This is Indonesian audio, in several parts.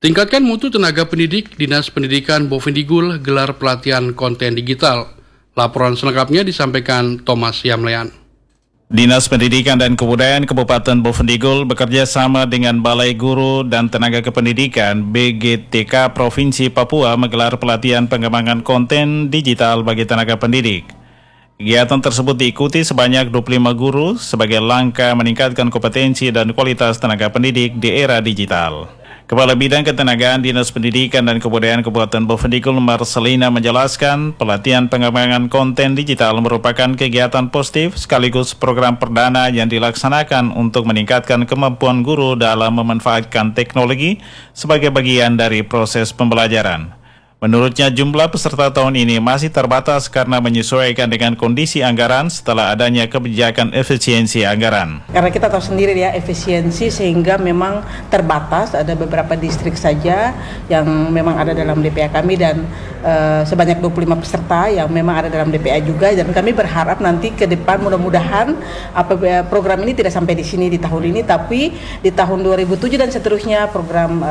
Tingkatkan mutu tenaga pendidik, Dinas Pendidikan Bovendigul gelar pelatihan konten digital. Laporan selengkapnya disampaikan Thomas Yamlean. Dinas Pendidikan dan Kebudayaan Kabupaten Bovendigul bekerja sama dengan Balai Guru dan Tenaga Kependidikan BGTK Provinsi Papua menggelar pelatihan pengembangan konten digital bagi tenaga pendidik. Kegiatan tersebut diikuti sebanyak 25 guru sebagai langkah meningkatkan kompetensi dan kualitas tenaga pendidik di era digital. Kepala Bidang Ketenagaan Dinas Pendidikan dan Kebudayaan Kabupaten Bovendigul Marcelina menjelaskan pelatihan pengembangan konten digital merupakan kegiatan positif sekaligus program perdana yang dilaksanakan untuk meningkatkan kemampuan guru dalam memanfaatkan teknologi sebagai bagian dari proses pembelajaran. Menurutnya jumlah peserta tahun ini masih terbatas karena menyesuaikan dengan kondisi anggaran setelah adanya kebijakan efisiensi anggaran. Karena kita tahu sendiri ya efisiensi sehingga memang terbatas, ada beberapa distrik saja yang memang ada dalam DPA kami dan sebanyak 25 peserta yang memang ada dalam DPA juga, dan kami berharap nanti ke depan mudah-mudahan program ini tidak sampai di sini di tahun ini, tapi di tahun 2007 dan seterusnya program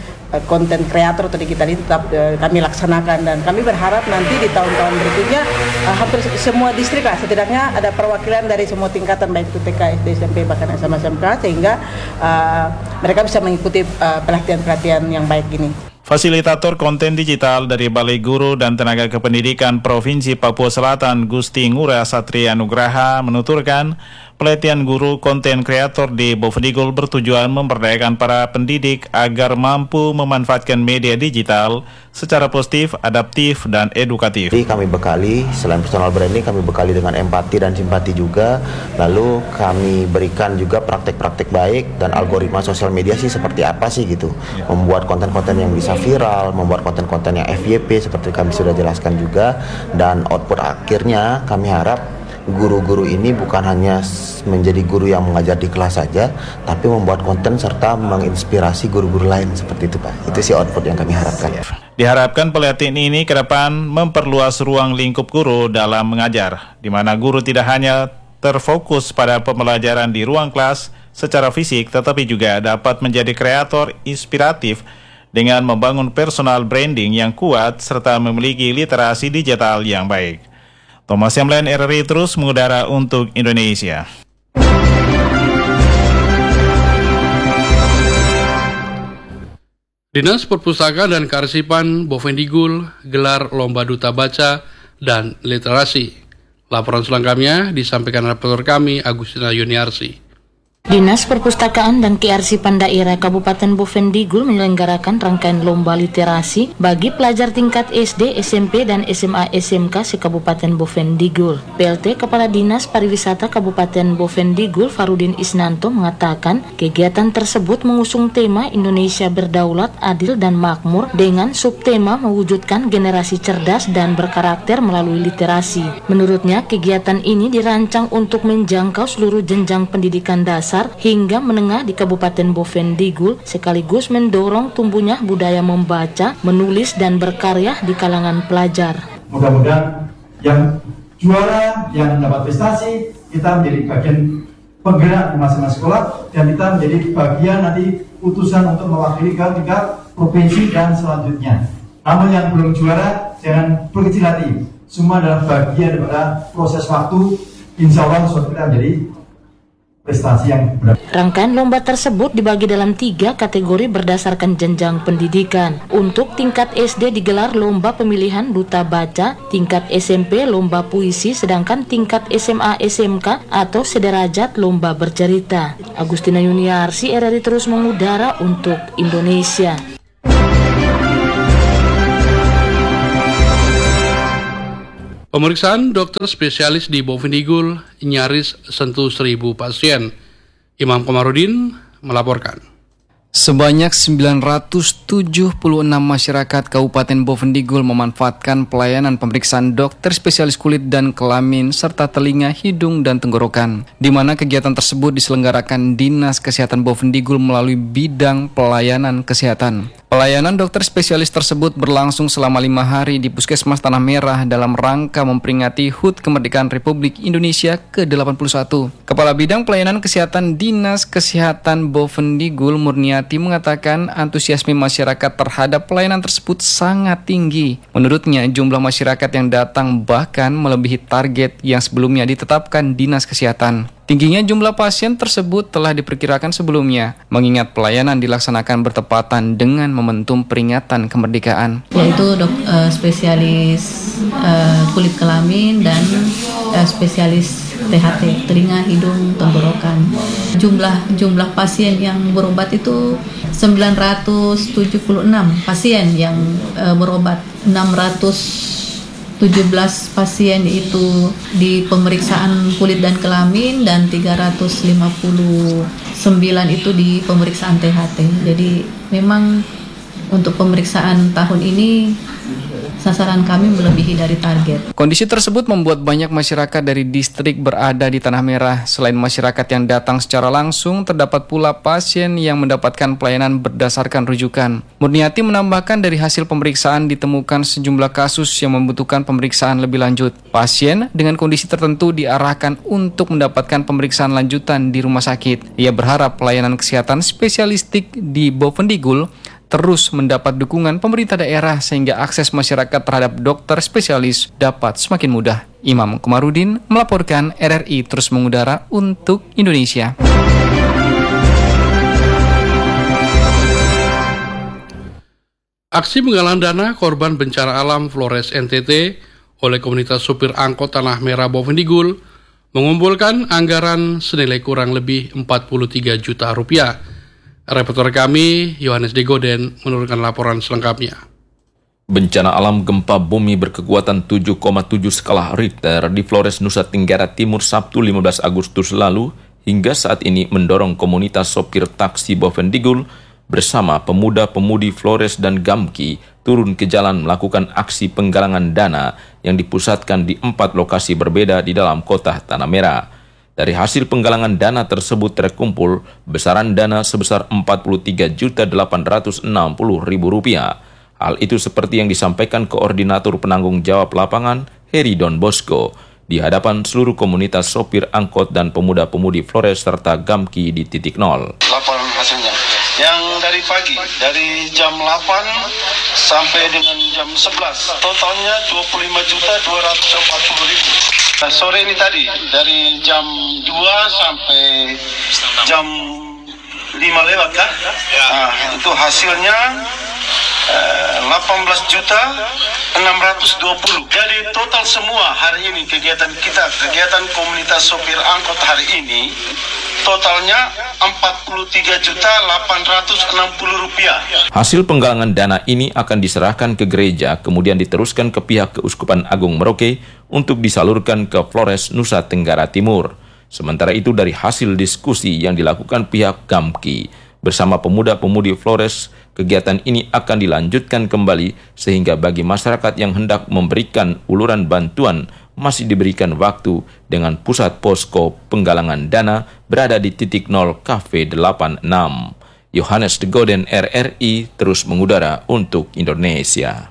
konten kreator atau digital ini tetap kami laksanakan, dan kami berharap nanti di tahun-tahun berikutnya hampir semua distrik lah setidaknya ada perwakilan dari semua tingkatan baik itu TK, SD, SMP bahkan SMA, SMK sehingga mereka bisa mengikuti pelatihan-pelatihan yang baik ini. Fasilitator konten digital dari Balai Guru dan Tenaga Kependidikan Provinsi Papua Selatan Gusti Ngura Satria Nugraha menuturkan pelatihan guru konten kreator di Bovendigul bertujuan memberdayakan para pendidik agar mampu memanfaatkan media digital secara positif, adaptif, dan edukatif. Jadi kami bekali, selain personal branding, kami bekali dengan empati dan simpati juga. Lalu kami berikan juga praktek-praktek baik dan algoritma sosial media sih seperti apa sih gitu. Membuat konten-konten yang bisa viral, membuat konten-konten yang FYP seperti kami sudah jelaskan juga. Dan output akhirnya kami harap guru-guru ini bukan hanya menjadi guru yang mengajar di kelas saja, tapi membuat konten serta menginspirasi guru-guru lain seperti itu Pak. Itu sih output yang kami harapkan. Diharapkan pelatihan ini ke depan memperluas ruang lingkup guru dalam mengajar, di mana guru tidak hanya terfokus pada pembelajaran di ruang kelas secara fisik, tetapi juga dapat menjadi kreator inspiratif dengan membangun personal branding yang kuat serta memiliki literasi digital yang baik. Thomas Yamlean, RRI terus mengudara untuk Indonesia. Dinas Perpustakaan dan Kearsipan Bovendigul gelar Lomba Duta Baca dan Literasi. Laporan selengkapnya disampaikan reporter kami Agustina Yuniarsi. Dinas Perpustakaan dan Kearsipan Daerah Kabupaten Bovendigul menyelenggarakan rangkaian lomba literasi bagi pelajar tingkat SD, SMP, dan SMA SMK se-Kabupaten Bovendigul. PLT Kepala Dinas Pariwisata Kabupaten Bovendigul Farudin Isnanto mengatakan kegiatan tersebut mengusung tema Indonesia Berdaulat, Adil, dan Makmur dengan subtema mewujudkan generasi cerdas dan berkarakter melalui literasi. Menurutnya, kegiatan ini dirancang untuk menjangkau seluruh jenjang pendidikan dasar hingga menengah di Kabupaten Bovendigul sekaligus mendorong tumbuhnya budaya membaca, menulis, dan berkarya di kalangan pelajar. Mudah-mudahan yang juara, yang dapat prestasi, kita menjadi bagian penggerak di masing-masing sekolah dan kita menjadi bagian nanti utusan untuk mewakili ke tingkat provinsi dan selanjutnya. Namun yang belum juara jangan berkecil hati, semua adalah bagian daripada proses waktu. Insya Allah suatu kita menjadi prestasi yang benar. Rangkaian lomba tersebut dibagi dalam 3 kategori berdasarkan jenjang pendidikan. Untuk tingkat SD digelar lomba pemilihan duta baca, tingkat SMP lomba puisi, sedangkan tingkat SMA SMK atau sederajat lomba bercerita. Agustina Yuniarsi, RRI terus mengudara untuk Indonesia. Pemeriksaan dokter spesialis di Bovendigul nyaris sentuh 1.000 pasien. Imam Komarudin melaporkan. Sebanyak 976 masyarakat Kabupaten Bovendigul memanfaatkan pelayanan pemeriksaan dokter spesialis kulit dan kelamin serta telinga, hidung, dan tenggorokan, di mana kegiatan tersebut diselenggarakan Dinas Kesehatan Bovendigul melalui bidang pelayanan kesehatan. Pelayanan dokter spesialis tersebut berlangsung selama 5 hari di Puskesmas Tanah Merah dalam rangka memperingati HUT Kemerdekaan Republik Indonesia ke-81. Kepala Bidang Pelayanan Kesehatan Dinas Kesehatan Bovendigul Murniati mengatakan antusiasme masyarakat terhadap pelayanan tersebut sangat tinggi. Menurutnya, jumlah masyarakat yang datang bahkan melebihi target yang sebelumnya ditetapkan Dinas Kesehatan. Tingginya jumlah pasien tersebut telah diperkirakan sebelumnya, mengingat pelayanan dilaksanakan bertepatan dengan momentum peringatan kemerdekaan. Yaitu spesialis kulit kelamin dan spesialis THT, telinga, hidung, tenggorokan. Jumlah pasien yang berobat itu 976 pasien yang berobat, 617 pasien itu di pemeriksaan kulit dan kelamin dan 359 itu di pemeriksaan THT. Jadi memang untuk pemeriksaan tahun ini sasaran kami melebihi dari target. Kondisi tersebut membuat banyak masyarakat dari distrik berada di Tanah Merah. Selain masyarakat yang datang secara langsung, terdapat pula pasien yang mendapatkan pelayanan berdasarkan rujukan. Murniati menambahkan dari hasil pemeriksaan ditemukan sejumlah kasus yang membutuhkan pemeriksaan lebih lanjut. Pasien dengan kondisi tertentu diarahkan untuk mendapatkan pemeriksaan lanjutan di rumah sakit. Ia berharap pelayanan kesehatan spesialistik di Bovendigul terus mendapat dukungan pemerintah daerah sehingga akses masyarakat terhadap dokter spesialis dapat semakin mudah. Imam Komarudin melaporkan, RRI terus mengudara untuk Indonesia. Aksi penggalangan dana korban bencana alam Flores NTT oleh komunitas supir angkot Tanah Merah Bovendigul mengumpulkan anggaran senilai kurang lebih 43 juta rupiah. Reporter kami, Yohanes Degoden, menurunkan laporan selengkapnya. Bencana alam gempa bumi berkekuatan 7,7 skala Richter di Flores, Nusa Tenggara Timur Sabtu 15 Agustus lalu hingga saat ini mendorong komunitas sopir taksi Bovendigul bersama pemuda-pemudi Flores dan Gamki turun ke jalan melakukan aksi penggalangan dana yang dipusatkan di 4 lokasi berbeda di dalam kota Tanah Merah. Dari hasil penggalangan dana tersebut terkumpul besaran dana sebesar Rp43.860.000. Hal itu seperti yang disampaikan Koordinator Penanggung Jawab Lapangan, Heri Don Bosco, di hadapan seluruh komunitas sopir angkot dan pemuda-pemudi Flores serta Gamki di titik nol. Laporan hasilnya, yang dari pagi, dari jam 8 sampai dengan jam 11, totalnya 25.240.000. Nah, sore ini tadi, dari jam 2 sampai jam 5 lewat kan? Nah, itu hasilnya 18.620. Jadi total semua hari ini kegiatan kita, kegiatan komunitas sopir angkot hari ini, totalnya Rp43.860.000. Hasil penggalangan dana ini akan diserahkan ke gereja, kemudian diteruskan ke pihak Keuskupan Agung Merauke untuk disalurkan ke Flores, Nusa Tenggara Timur. Sementara itu dari hasil diskusi yang dilakukan pihak Gamki bersama pemuda-pemudi Flores, kegiatan ini akan dilanjutkan kembali sehingga bagi masyarakat yang hendak memberikan uluran bantuan masih diberikan waktu dengan pusat posko penggalangan dana berada di titik nol Cafe 86. Yohanes Degoden, RRI terus mengudara untuk Indonesia.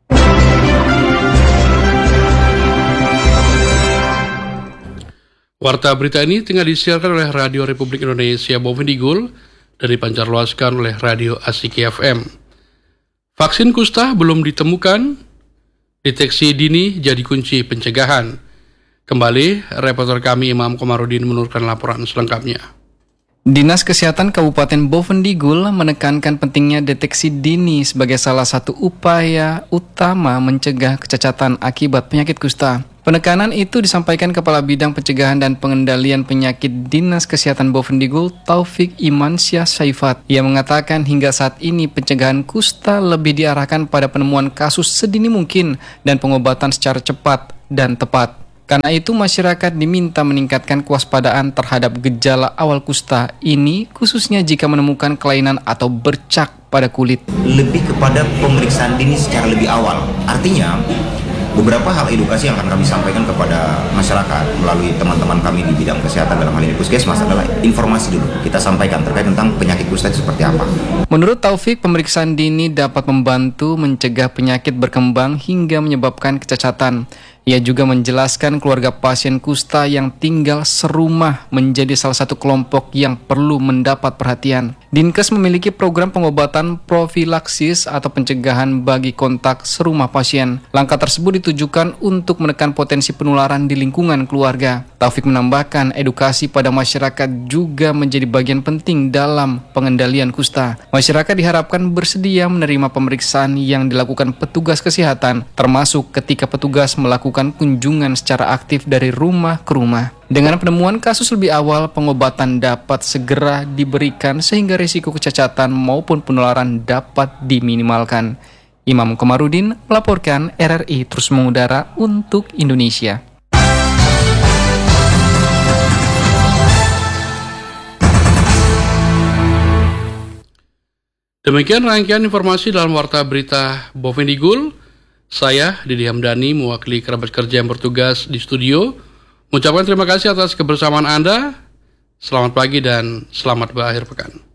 Warta berita ini tengah disiarkan oleh Radio Republik Indonesia Bovendigul dan dipancarluaskan oleh Radio Asiki FM. Vaksin kusta belum ditemukan, deteksi dini jadi kunci pencegahan. Kembali, reporter kami Imam Komarudin menurunkan laporan selengkapnya. Dinas Kesehatan Kabupaten Bovendigul menekankan pentingnya deteksi dini sebagai salah satu upaya utama mencegah kecacatan akibat penyakit kusta. Penekanan itu disampaikan Kepala Bidang Pencegahan dan Pengendalian Penyakit Dinas Kesehatan Bovendigul, Taufik Imansyah Saifat. Ia mengatakan hingga saat ini pencegahan kusta lebih diarahkan pada penemuan kasus sedini mungkin dan pengobatan secara cepat dan tepat. Karena itu masyarakat diminta meningkatkan kewaspadaan terhadap gejala awal kusta ini, khususnya jika menemukan kelainan atau bercak pada kulit. Lebih kepada pemeriksaan dini secara lebih awal. Artinya beberapa hal edukasi yang akan kami sampaikan kepada masyarakat melalui teman-teman kami di bidang kesehatan, dalam hal ini puskesmas, adalah informasi dulu kita sampaikan terkait tentang penyakit kusta itu seperti apa. Menurut Taufik, pemeriksaan dini dapat membantu mencegah penyakit berkembang hingga menyebabkan kecacatan. Ia juga menjelaskan keluarga pasien kusta yang tinggal serumah menjadi salah satu kelompok yang perlu mendapat perhatian. Dinkes memiliki program pengobatan profilaksis atau pencegahan bagi kontak serumah pasien. Langkah tersebut ditujukan untuk menekan potensi penularan di lingkungan keluarga. Taufik menambahkan, edukasi pada masyarakat juga menjadi bagian penting dalam pengendalian kusta. Masyarakat diharapkan bersedia menerima pemeriksaan yang dilakukan petugas kesehatan, termasuk ketika petugas melakukan kunjungan secara aktif dari rumah ke rumah. Dengan penemuan kasus lebih awal, pengobatan dapat segera diberikan sehingga risiko kecacatan maupun penularan dapat diminimalkan. Imam Komarudin melaporkan, RRI terus mengudara untuk Indonesia. Demikian rangkaian informasi dalam Warta Berita Bovendigul. Saya, Didi Hamdani, mewakili kerabat kerja yang bertugas di studio, mengucapkan terima kasih atas kebersamaan Anda. Selamat pagi dan selamat berakhir pekan.